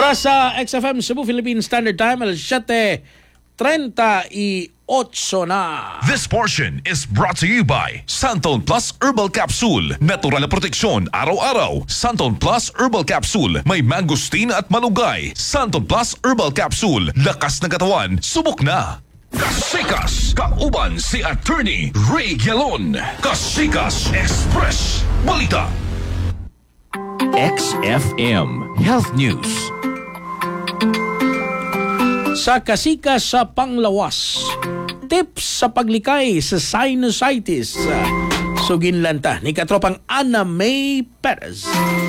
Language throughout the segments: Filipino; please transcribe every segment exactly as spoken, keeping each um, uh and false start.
Oras sa X F M Cebu Philippine Standard Time, alas siyete treinta y ocho na. This portion is brought to you by Santon Plus Herbal Capsule. Natural na proteksyon araw-araw. Santon Plus Herbal Capsule. May mangosteen at malunggay. Santon Plus Herbal Capsule. Lakas ng katawan. Subok na. Kasikas. Kauban si Attorney Ray Galon. Kasikas Express. Balita. X F M Health News. Sa kasikas sa panglawas, tips sa paglikay sa sinusitis. Sugin lanta ni katropang Ana May Perez.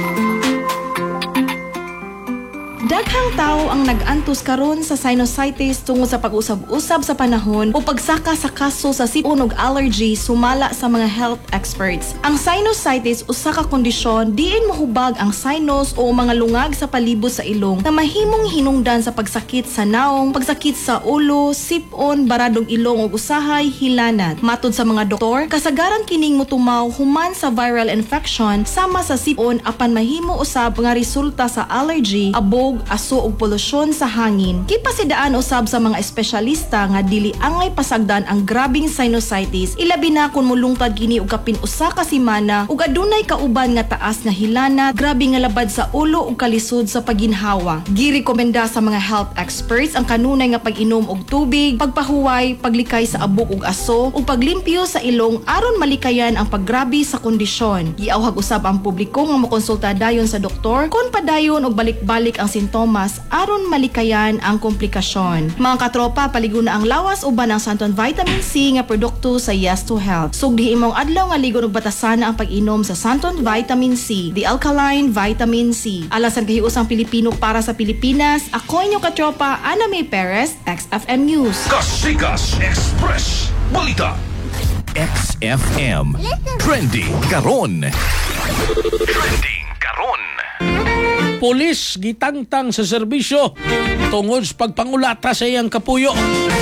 Daghang tao ang nag-antos karon sa sinusitis tungod sa pag-usab-usab sa panahon o pagsaka sa kaso sa sipon ug allergy sumala sa mga health experts. Ang sinusitis usa ka kondisyon diin mohubag ang sinus o mga lungag sa palibot sa ilong na mahimong hinungdan sa pagsakit sa naong, pagsakit sa ulo, sipon, baradong ilong ug usahay hilanat. Matud sa mga doktor, kasagaran kining motumaw human sa viral infection sama sa sipon apan mahimo usab nga resulta sa allergy, abog, aso ug polusyon sa hangin. Kipasidaan usab sa mga espesyalista nga dili angay pasagdan ang grabing sinusitis, ilabi na kung mulungtad kini og kapin usa ka semana ug adunay kauban nga taas nga hilanat, grabe nga labad sa ulo ug kalisod sa paginhawa. Girekomenda sa mga health experts ang kanunay nga pag-inom og tubig, pagpahuway, paglikay sa abok ug aso ug paglimpyo sa ilong aron malikayan ang paggrabe sa kondisyon. Giawhag usab ang publiko nga mokonsulta dayon sa doktor kon padayon og balik-balik ang sintomas aron malikayan ang komplikasyon. Mga katropa, paligo na ang lawas uban ang Santon Vitamin C nga produkto sa Yes to Health. Sugdi imong adlaw nga ligon ug batasan ang pag-inom sa Santon Vitamin C, the alkaline vitamin C. Alasan kahiusang Pilipino para sa Pilipinas. Ako inyong katropa, Ana May Perez, X F M News. Kasikas Express. Balita. X F M Trending Karon. Trending karon. Pulis gitangtang sa serbisyo tungod sa pagpangulata sa iyang kapuyo.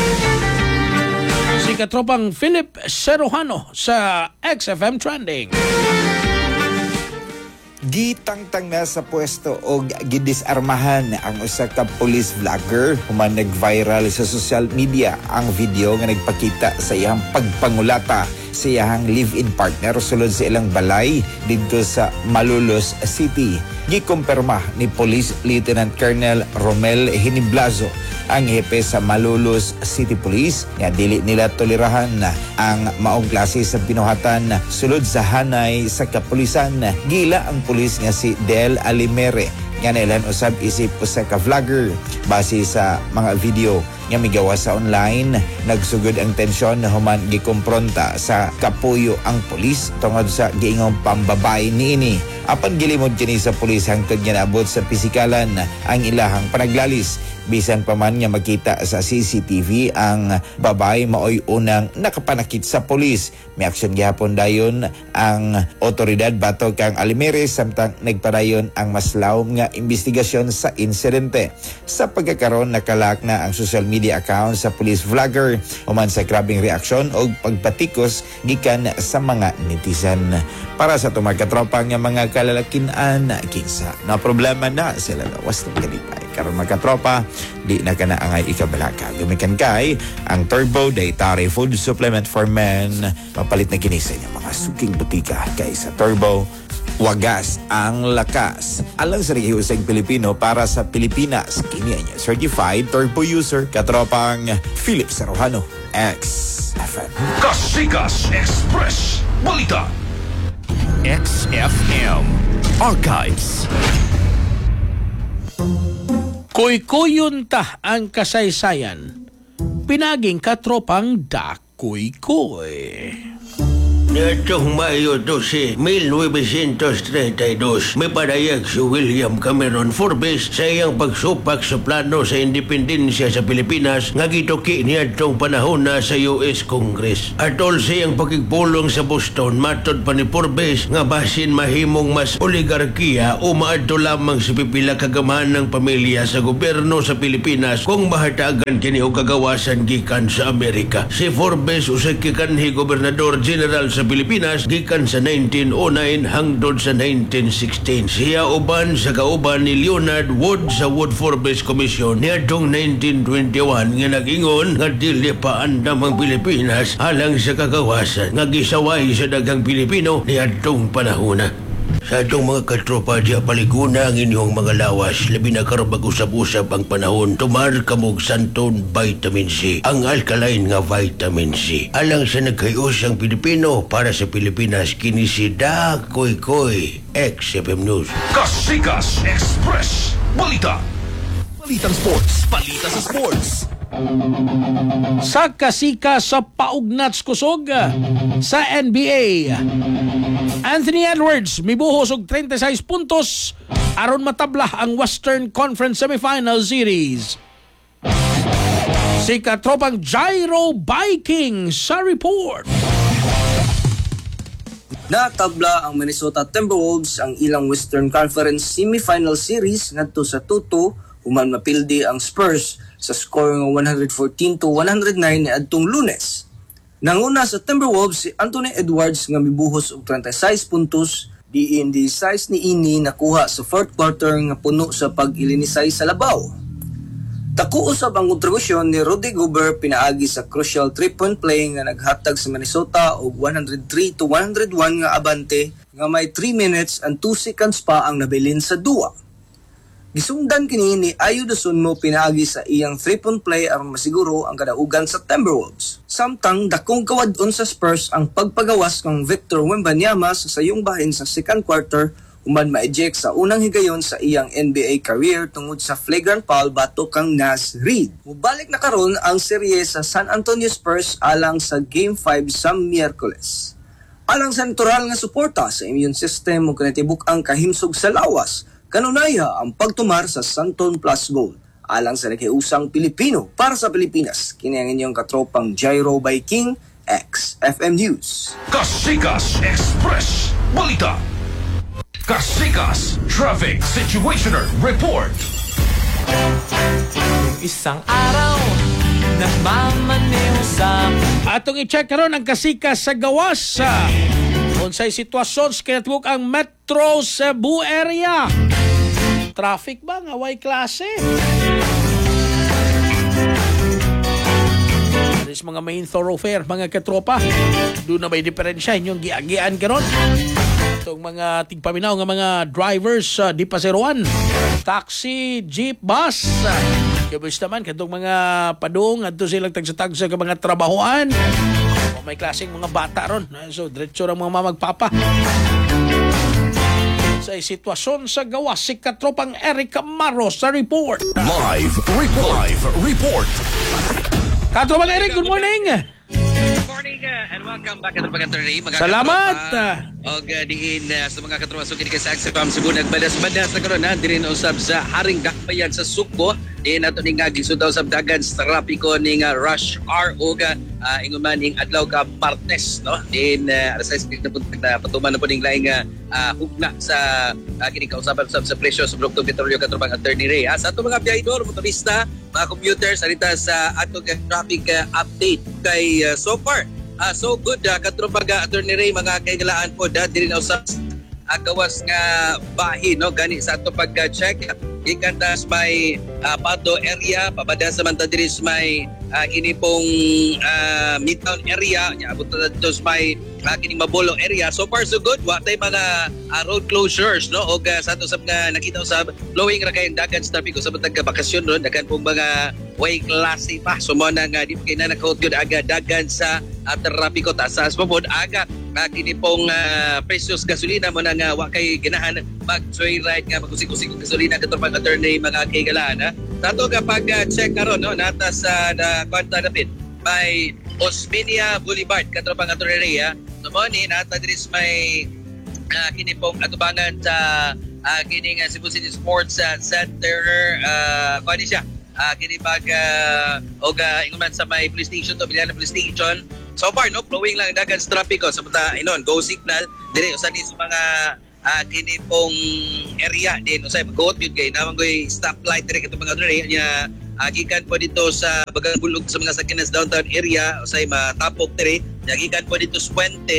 Si katropang Philip Serojano sa X F M Trending. Gitangtang na sa pwesto o gidisarmahan ang usa ka police vlogger human nag-viral sa social media ang video nga nagpakita sa iyang pagpangulata sa iyang live-in partner sulod sa ilang balay dito sa Malolos City. Gikumpirma ni Police Lieutenant Colonel Romel Hiniblazo, ang hepe sa Malolos City Police, nga dili nila tolerahan ang maong klase sa binuhatan sulod sa hanay sa kapulisan. Gila ang pulis nga si Del Alimere nga nailan usab isip usa ka vlogger. Base sa mga video nga migawa sa online, nagsugod ang tensyon na human gikumpronta sa kapuyo ang pulis tungod sa giingong pambabay niini. Apan gilimod kini sa pulis hangtod nga naabot sa pisikalan ang ilahang panaglalis. Bisan pa man nga makita sa C C T V ang babay maoy unang nakapanakit sa pulis. May aksyon gihapon dayon ang otoridad batok kang Alimere samtang nagpadayon ang mas lawom nga investigasyon sa insidente. Sa pagkakaroon nakalak na ang social media account sa police vlogger human sa grabing reaksyon o pagpatikos gikan sa mga netizen. Para sa tumagkatropa nga mga kalalakinan, kinsa na problema na sila lawas ng kalipay. Karon magkatropa, di na ka na angay ikabalaka. Gumikan kay ang Turbo Dietary Food Supplement for Men. Mapalit na kinisa niya mga suking butika kay sa Turbo. Wagas ang lakas. Alang sa Rehuseng Pilipino para sa Pilipinas. Kini niya certified turbo user katropang Philip Serojano, X F M. Kasikas Express. Balita. X F M Archives. Kuy-kuyon ta ang kasaysayan. Pinaging katropang Dakuy-kuy. Noong Mayo twelve, nineteen thirty-two, may padayag si William Cameron Forbes sa iyang pagsupak sa plano sa independensya sa Pilipinas nga gituki niadtong panahon na sa U S Congress. Atol sa iyang pagigpulong sa Boston, matod pa ni Forbes nga basin mahimong mas oligarkiya o maadto lamang sa pipila kagamahan ng pamilya sa gobyerno sa Pilipinas kung mahatagan kini o kagawasan gikan sa Amerika. Si Forbes usay kikanhi Gobernador General sa sa Pilipinas gikan sa nineteen oh nine hangtod sa nineteen sixteen. Siya uban sa kauban ni Leonard Wood sa Wood-Forbes Commission niadtong nineteen twenty-one nga nag-ingon nga dili pa andam ang Pilipinas alang sa kagawasan nga gisaway sa daghang Pilipino niadtong panahon. Sa atong mga katropa diya paliguna ang inyong mga lawas, labi na karon mag-usap-usap ang panahon, tumar kamog Santon Vitamin C, ang alkaline nga vitamin C. Alang sa nagkayos ang Pilipino para sa Pilipinas, kini si Da Koy Koy, X F M News. Kasikas Express Balita. Balitang sports. Balita sa sports. Sa kasika sa paugnats kusog sa N B A, Anthony Edwards mibuhos og thirty-six puntos aron matablah ang Western Conference Semifinal Series. Si katropang Jairo Viking sa report. Natabla ang Minnesota Timberwolves ang ilang Western Conference Semifinal Series ngadto sa two two human mapildi ang Spurs sa score ng one fourteen to one oh nine adtong Lunes. Nanguna sa Timberwolves si Anthony Edwards nga mibuhos og thirty-six puntos, diin di size ni ini nakuha sa fourth quarter nga puno sa pag-ilinisay sa labaw. Dako usab ang kontribusyon ni Rudy Gobert pinaagi sa crucial three-point play nga naghatag sa Minnesota og one oh three to one oh one nga abante nga may three minutes and two seconds pa ang nabilin sa duwa. Gisungdan kini ni Ayo Dosunmo pinaagi sa iyang three-point play aron masiguro ang kadaugan sa Timberwolves. Samtang dakong kawadon sa Spurs ang pagpagawas kang Victor Wembanyama sa sayong bahin sa second quarter human ma-eject sa unang higayon sa iyang N B A career tungod sa flagrant foul batok kang Naz Reid. Mubalik na karon ang serye sa San Antonio Spurs alang sa Game five sa Miyerkules. Alang sa natural nga suporta sa immune system ug kanatibuk ang kahimsog sa lawas, kanunaya ang pagtumar sa Santon Plus Gold. Alang sa nakiusang Pilipino para sa Pilipinas, kini ang inyong katropang Jairo Viking, X F M News. Kasikas Express Balita. Kasikas Traffic Situationer Report. Isang araw nagmamaneho sa Atong i-check karon ang kasikas sa gawas sa unsay sitwasyon sa kinatibuk ang Metro Cebu area. Traffic ba nga way klase? Alis mga main thoroughfare, mga katropa. Doon na may diferensya inyong giagian karon. Itong mga tigpaminaw nga mga drivers uh, di paseruan, taxi, jeep, bus. Kabis naman katong mga padung adto silang tagsa-tagsa ka mga trabahoan. O may klaseng mga bata ron. So diretso ra mga mamagpapa. Sa sitwasyon sa gawas, si katropang Eric Amaro sa report. Live report. Live report. Katropang Eric, good morning. Good morning uh, and welcome back at the Pagkatornay. Salamat. O uh, diin uh, sa mga katropa so kini kay sa Aksipam Cebu nagbadas-badas na karon na diri na usab sa Haring Dakbayan sa Sugbo. Diin ato ning gisud usab dagan sa trapiko ning uh, rush hour o uh, inguman ing adlaw ka Martes no. Diin uh, alas sais na pud patuman na pud ning laing uh, uh, hugna sa uh, kini kausaban usab sa presyo sa produktong petrolyo katropang Attorney Ray. Uh, sa ato mga biyahedor, motorista, mga commuters arita sa ato traffic uh, update kay uh, so far Uh, so good, uh, katropaga Attorney Ray, mga kaigalaan po dahil din usap uh, gawas nga bahin, no? Gani sa ito pag-check ikan tas may uh, Pado area, pabada sa Mantadiris may uh, kini pong uh, Midtown area, abot na dito may uh, kini Mabolo area. So far so good, wa tay mga uh, road closures, no? O uh, sa ito sa mga nakita usab flowing ra kayong dagan sa trapiko sa matag bakasyon ron, dagan pong mga way klase pa. So mo na nga di pa kayo na nakaut yun aga dagan sa uh, trapiko tasas po po aga uh, kini pong uh, precious gasolina mo na nga wa kay ganahan mag-joyride nga magkusik-kusik ng gasolina katropang Attorney mga kaigalaan ha. Sa ito kapag uh, check karon no, nata sa uh, kwanta na pin by Osmeña Boulevard katropang Attorney Ray ha. So mo ni nata diris may uh, kini pong atubangan sa uh, kini nga Cebu City Sports uh, Center uh, kung siya Uh, kini pag uh, og uh, inguman sa may police station to Biliana Police Station. So far no flowing lang dagan sa trapiko sa mata inon go signal dire usa ni sa mga uh, kini pong area din usay mag-goat yun kay namang goy stoplight dire katong mga dire nya uh, gikan po dito sa bagang bulog sa mga sakyanan sa downtown area usay matapok dire nya gikan po dito sa Puente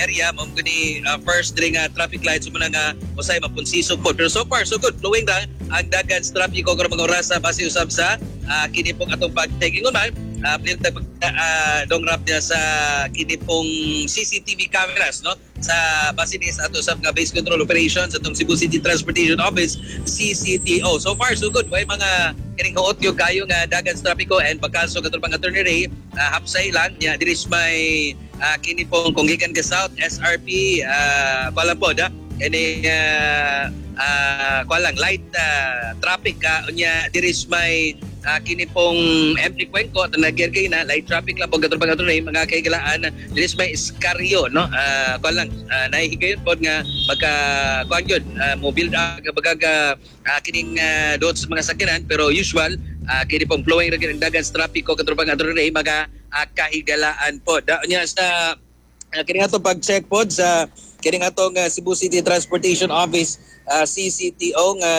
area mo gani uh, first diri nga traffic lights mo nga usay mapunsisog po. Pero so far so good, flowing ra ang dagan sa trapiko karon mga oras sa base usab sa uh, kini pong atong pag-taking on man. Uh, Plinta uh, dong rap niya sa kini pong C C T V cameras no sa base ni sa ato sa nga base control operations atong Cebu City Transportation Office C C T O. So far so good. Way mga kining huot yung kayo nga dagan sa trapiko and pagkaso katong mga Attorney Ray uh, hapsay lang niya diri may uh, kini pong kung gikan ka South S R P uh, pala po da kini uh, uh, kwalang light uh, traffic ka uh, unya diri may uh, kini pong M D Cuenco at nagyargay na light traffic lang po katong mga Attorney mga kaigalaan diri may Iscarrio no uh, kwalang uh, nahihigayon po nga magka kuan yun uh, mo build up baga uh, kining uh, doon sa mga sakyanan pero usual uh, kini pong flowing ra gyud ang dagan sa trapiko katong mga Attorney mga uh, kahigalaan po da nya sa uh, kini ato pag check po sa kini atong uh, Cebu City Transportation Office uh, C C T O nga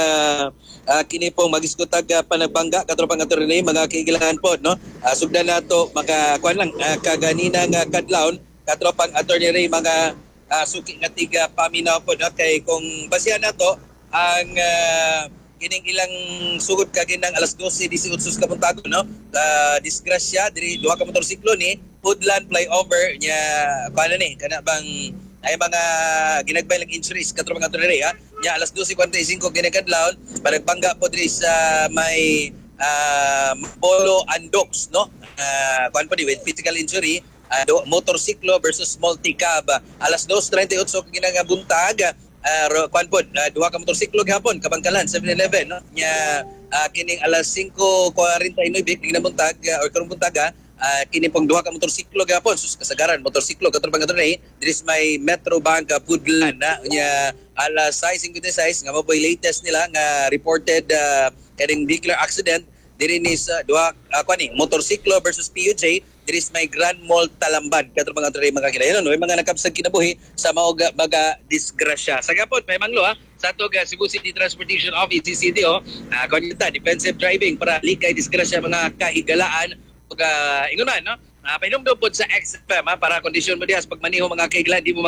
uh, kini pong magiskutag uh, panagbangga katropang Attorney mga kahigalaan po no uh, sugdan nato maka kuan lang uh, kaganina nga kadlawon katropang Attorney mga uh, suki nga tiga paminaw po no kay kung basihan nato ang uh, kining ilang sugod kaginang alas dose eighteen ka puntago no uh, disgrasya diri duha ka motorsiklo ni Woodland flyover nya paano ni kana bang ay mga ginagbay lang injuries katro mga Attorney ha nya alas dose forty-five ginakadlawon panagbangga po diri sa may uh, Polo Andox no uh, kuan pa di with physical injury uh, motorsiklo versus multi-cab alas dose thirty-eight ginagabuntag uh, kuan po uh, duha ka motorsiklo gihapon kabangkalan seven eleven no nya uh, kining alas five forty-nine ginabuntag uh, or karong buntaga Uh, kini pong duha ka motorsiklo gapon sus kasagaran motorsiklo katong mga Attorney diri may Metro Bank uh, Woodland na nya alas six fifty-six nga maboy latest nila nga reported uh, kaning vehicular accident diri ni sa duha uh, kani motorsiklo versus P U J diri may Grand Mall Talambad katong mga Attorney mga kilayon no mga nakabsag kinabuhi sa maoga baga disgrasya sa gapon may manglo ha sa atong uh, Cebu City Transportation Office C C T O uh, konita defensive driving para likay disgrasya mga kahigalaan uh, ingon man no uh, painumdum pod sa X F M ha, para kondisyon mo dias pag maniho mga kaiglan di mo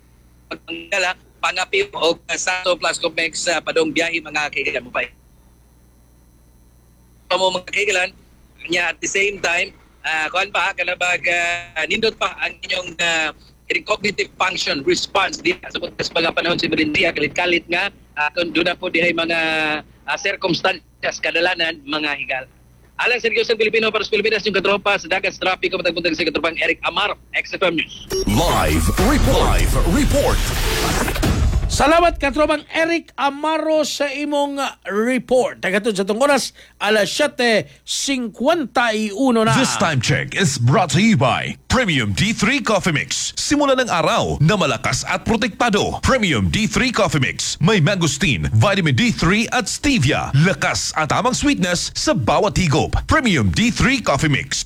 magtanggal pangapi o uh, Santo Plus Complex uh, padong biyahe mga kaiglan mo pa mo mga kaiglan nya at the same time uh, kuan pa kanabag uh, nindot pa ang inyong uh, cognitive function response di sa mga panahon si Marindia kalit-kalit nga uh, kung doon na po di ay mga uh, circumstances kadalanan mga higal. Alang Seryoso Pilipino para sa Pilipinas yung katropa sa dagat sa trapiko matagpuntag sa katropang Eric Amar, X F M News. Live report. Live report. Salamat katropang Eric Amaro sa imong report. Tagatod sa tungkonas alas seven fifty-one na. This time check is brought to you by Premium D three Coffee Mix. Simula ng araw na malakas at protektado. Premium D three Coffee Mix. May mangosteen, vitamin D three at stevia. Lakas at tamang sweetness sa bawat higop. Premium D three Coffee Mix.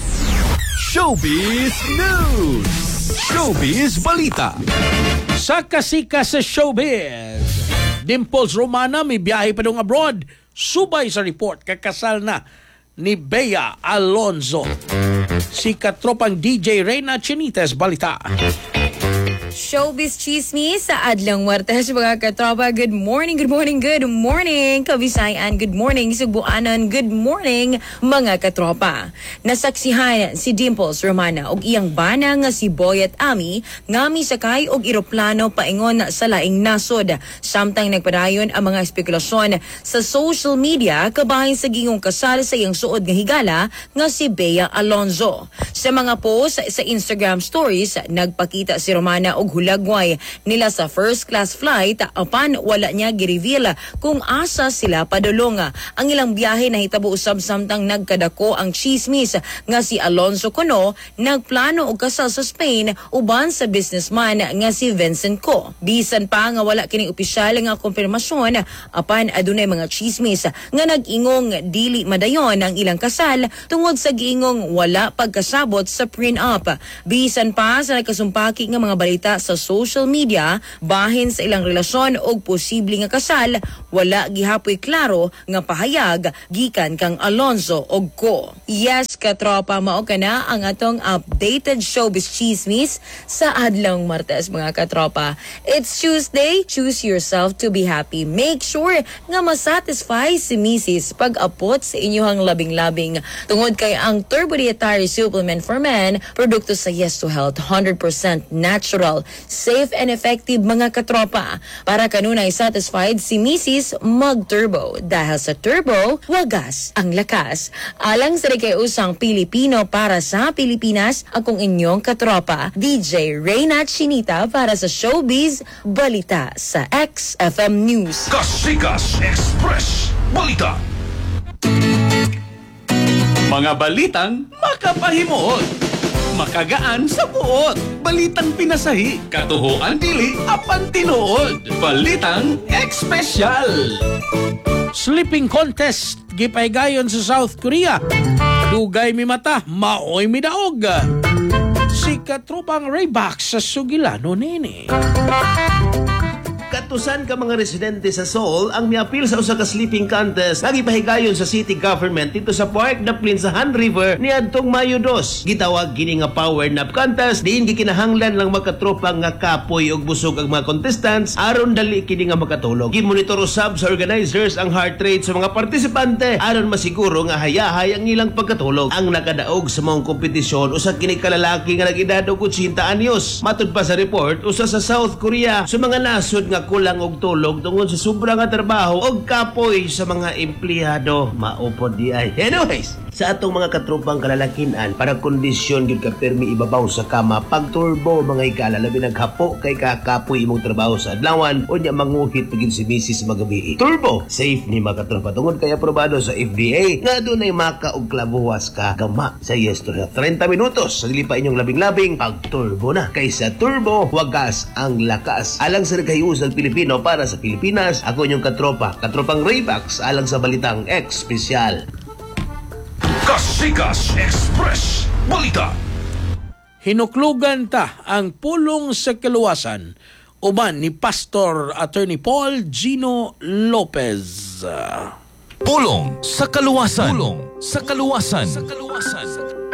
Showbiz News. Showbiz Balita. Sa kasika sa showbiz, Dimples Romana may biyahe pa dong abroad. Subay sa report, kakasal na ni Bea Alonzo. Si katropang D J Reyna Chinites Balita. Showbiz Chismis sa Adlang Martes mga katropa. Good morning, good morning, good morning Kabisayan, good morning Subuanan, good morning mga katropa. Nasaksihan si Dimples Romana og iyang bana nga si Boy at Ami nga misakay og eroplano paingon sa laing nasod. Samtang nagpadayon ang mga espekulasyon sa social media kabahin sa gingong kasal sa iyang suod nga higala nga si Bea Alonzo. Sa mga post sa Instagram stories, nagpakita si Romana og hulagway nila sa first class flight apan wala niya gi-reveal kung asa sila padulong. Ang ilang biyahe na hitabo usab samtang nagkadako ang chismis nga si Alonzo kuno nagplano og kasal sa Spain uban sa businessman nga si Vincent Co. Bisan pa nga wala kining opisyal nga konfirmasyon apan adunay mga chismis nga nag-ingong dili madayon ang ilang kasal tungod sa giingong wala pagkasabot sa prenup. Bisan pa sa nagkasumpaki nga mga balita makita sa social media bahin sa ilang relasyon o posible nga kasal, wala gihapoy klaro nga pahayag gikan kang Alonzo og ko. Yes, katropa, mao kana ang atong updated showbiz chismis sa adlong Martes, mga katropa. It's Tuesday, choose yourself to be happy. Make sure nga masatisfy si Missus pag-apot sa inyong labing-labing. Tungod kay ang Turbo Dietary Supplement for Men, produkto sa Yes to Health, one hundred percent natural, safe and effective, mga katropa. Para kanunay satisfied si Missus mag-turbo. Dahil sa turbo, wagas ang lakas. Alang sa kay usang Pilipino para sa Pilipinas, akong inyong katropa, D J Reyna Chinita para sa Showbiz Balita sa X F M News. Kasikas Express Balita. Mga balitang makapahimuot, makagaan sa buot, balitang pinasahi, katuhuan dili, apan tinuod, balitang espesyal. Sleeping contest gipaygayon sa South Korea. Dugay mi mata, maoy mi daog. Si katropang Rayback sa Sugilano nini. Katusan ka mga residente sa Seoul ang miapil sa usa ka sleeping contest nga gipahigayon sa city government dito sa Park Daplin sa Han River niadtong Mayo two. Gitawag kini nga power nap contest diin gikinahanglan lang makatropa nga kapoy og busog ang mga contestants aron dali kini nga makatulog. Gimonitor usab sa organizers ang heart rate sa mga partisipante aron masiguro nga hayahay ang ilang pagkatulog. Ang nakadaog sa mga kompetisyon usa kini ka lalaki nga nag-edad og eighty anyos. Matud pa sa report, usa sa South Korea sa mga nasod nga kulang og tulog tungod sa sobra nga trabaho og kapoy sa mga empleyado. Maupod di ay. Anyways, sa atong mga katropang kalalakinan, para kondisyon gyud ka permi ibabaw sa kama pag turbo mga ikala labi naghapo kay kakapoy imong trabaho sa adlawan unya manguhit pagin si Missus magabi. Turbo safe ni mga katropa tungod kay aprobado sa F D A nga dunay maka og klabuwas ka gama sa Yes to Health. thirty minutos sa dili pa inyong labing-labing pag turbo na. Kaysa turbo, wagas ang lakas. Alang sa nagkayusang Pilipino para sa Pilipinas, ako inyong katropa, katropang Raybacks alang sa balitang espesyal. Kasikas Express Balita. Hinuklugan ta ang pulong sa kaluwasan uban ni Pastor Attorney Paul Gino Lopez. Pulong sa kaluwasan. Pulong sa kaluwasan. Sa kaluwasan.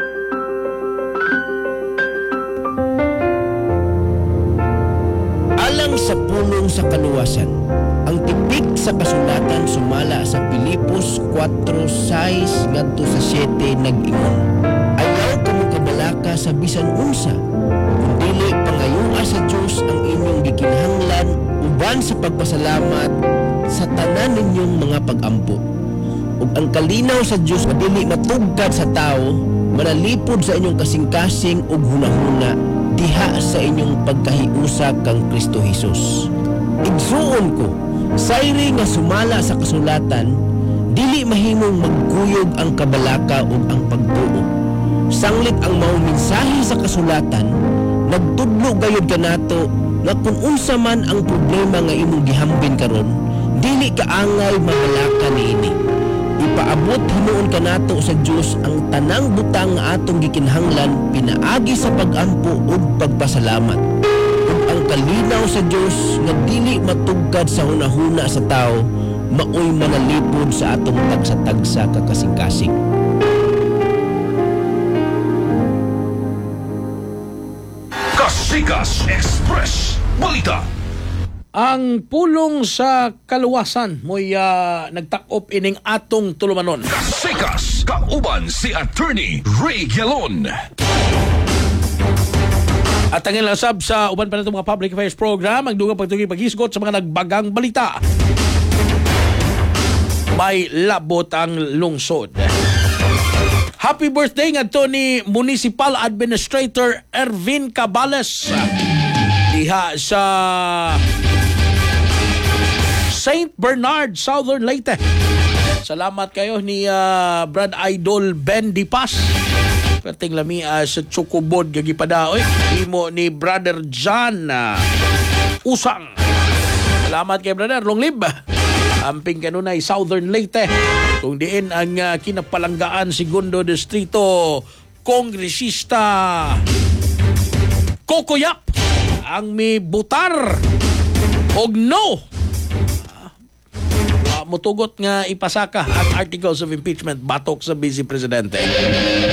Alang sa pulong sa kaluwasan, ang tipik sa kasulatan sumala sa Pilipos four six ngadto sa seven nag-ingon. Ayaw kamo kabalaka sa bisan unsa, kung dili pangayua sa Dios ang inyong gikinahanglan uban sa pagpasalamat sa tanan ninyong mga pag-ampo. Ug ang kalinaw sa Dios nga dili matugkad sa tao, manalipod sa inyong kasing-kasing ug hunahuna diha sa inyong pagkahiusa kang Kristo Jesus. Igsuon ko, sayri nga sumala sa kasulatan, dili mahimong magkuyog ang kabalaka ug ang pagtuo. Sanglit ang mao mensahe sa kasulatan, nagtudlo gayud kanato nga kung unsa man ang problema nga imong gihambin karon, dili kaangay mabalaka niini. Ipaabot hinuon kanato sa Dios ang tanang butang nga atong gikinahanglan pinaagi sa pag-ampo ug pagpasalamat. Ug ang kalinaw sa Dios nga dili matugkad sa hunahuna sa tao, maoy manalipod sa atong tagsa-tagsa kakasing-kasing. Kasikas Express Balita. Ang pulong sa kaluwasan mo'y uh, nagtakop ining atong tulumanon. Kasikas, kauban si Attorney Ray Galon. At ang ilasab sa uban pa natin mga public affairs program, ang dugang pagtugi paghisgot sa mga nagbagang balita. May labot ang lungsod. Happy birthday nga to ni Municipal Administrator Ervin Cabales diha sa Saint Bernard, Southern Leyte. Salamat kayo ni uh, Brad Idol Ben Dipas. Perting lami uh, sa Chukubod gagipadaoy. Imo ni Brother John uh, Usang. Salamat kay Brother Long Lib. Amping kanunay Southern Leyte. Kung diin ang uh, kinapalanggaan Segundo Distrito Kongresista Kokoyap. ang mibutar og no. Uh, mutugot nga ipasaka ang articles of impeachment batok sa Vice Presidente.